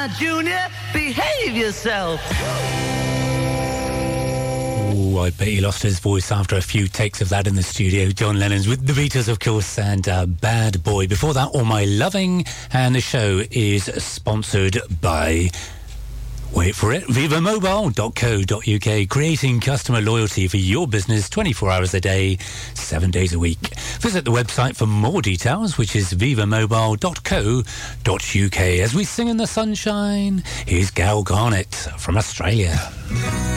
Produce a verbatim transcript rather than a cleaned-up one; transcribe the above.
Now, Junior, behave yourself. Ooh, I bet he lost his voice after a few takes of that in the studio. John Lennon's with the Beatles, of course, and uh, Bad Boy. Before that, All My Loving, and the show is sponsored by... Wait for it, viva mobile dot co dot uk, creating customer loyalty for your business twenty-four hours a day, seven days a week. Visit the website for more details, which is viva mobile dot co dot uk. As we sing in the sunshine, here's Gal Garnett from Australia.